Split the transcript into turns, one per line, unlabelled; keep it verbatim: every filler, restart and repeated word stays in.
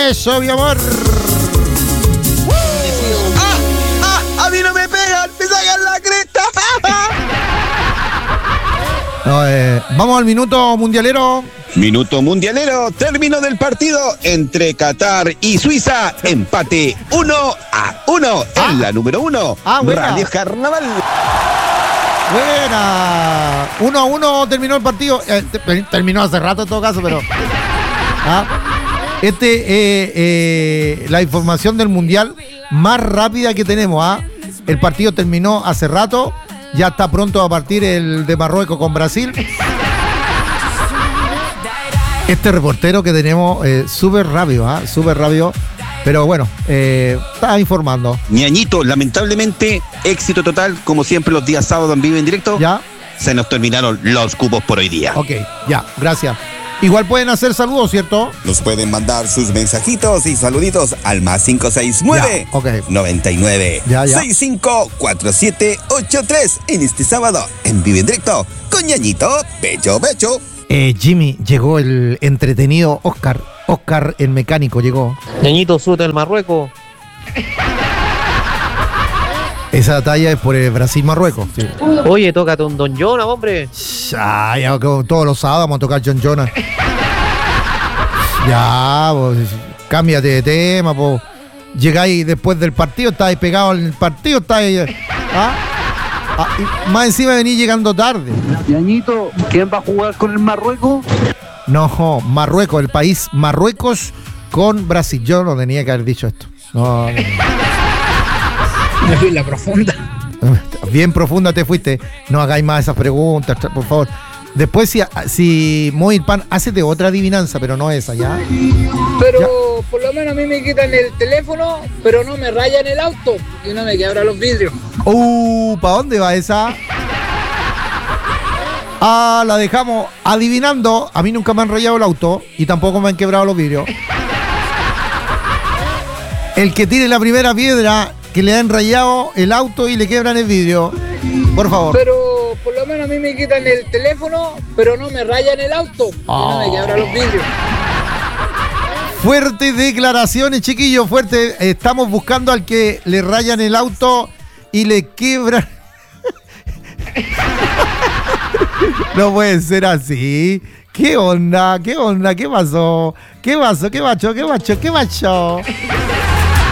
Eso, mi amor.
¡Ah! ¡Ah! ¡A mí no me pegan! ¡Me sacan la cresta!
No, eh, vamos al minuto mundialero.
Minuto mundialero, término del partido entre Qatar y Suiza, empate uno a uno
Ah.
en la número uno,
Ah, buena.
Radio Carnaval.
Buena. Uno a uno terminó el partido. Eh, te- terminó hace rato en todo caso, pero. Ah. Este eh, eh, la información del mundial más rápida que tenemos. ¿ah? El partido terminó hace rato. Ya está pronto a partir el de Marruecos con Brasil. Este reportero que tenemos, eh, súper rápido, ¿ah? súper rápido. Pero bueno, eh, está informando.
Ñañito, lamentablemente, éxito total, como siempre los días sábados en vivo en directo.
¿Ya?
Se nos terminaron los cupos por hoy día.
Ok, ya, gracias. Igual pueden hacer saludos, ¿cierto?
Nos pueden mandar sus mensajitos y saluditos al más cinco seis nueve,
Ya, ok.
noventa y nueve,
Ya, ya.
sesenta y cinco, cuarenta y siete ochenta y tres en este sábado en vivo en directo con Ñañito, Becho Becho.
Eh, Jimmy, llegó el entretenido Oscar. Oscar, el mecánico, llegó.
Ñañito, súbete al Marruecos.
Esa talla es por el Brasil-Marruecos. Sí.
Oye, tócate un Don Jona, hombre.
Ya, ya, como todos los sábados vamos a tocar John Jonas. Ya, pues, cámbiate de tema, pues. Llegáis después del partido, estáis pegados en el partido, estáis. ¿Ah? Ah, y más encima venís llegando tarde.
Ñañito, ¿quién va a jugar con el Marruecos?
No, Marruecos, el país Marruecos con Brasil. Yo no tenía que haber dicho esto. No, no.
Me fui en la profunda.
Bien profunda te fuiste. No hagáis más esas preguntas, por favor. Después, si, si Móvil Pan, hácete otra adivinanza, pero no esa, ¿ya?
Pero por lo menos a mí me quitan el teléfono, pero no me rayan el auto y no me quebran los vidrios.
Uh, ¿para dónde va esa? Ah, la dejamos adivinando. A mí nunca me han rayado el auto y tampoco me han quebrado los vidrios. El que tire la primera piedra que le han rayado el auto y le quebran el vidrio. Por favor.
Pero por lo menos a mí me quitan el teléfono, pero no me rayan el auto y no me quebran los vidrios.
Fuertes declaraciones, chiquillos, fuerte. Estamos buscando al que le rayan el auto y le quebran. No puede ser así. ¿Qué onda? ¿Qué onda? ¿Qué pasó? ¿Qué pasó? ¿Qué macho? ¿Qué macho? ¿Qué macho?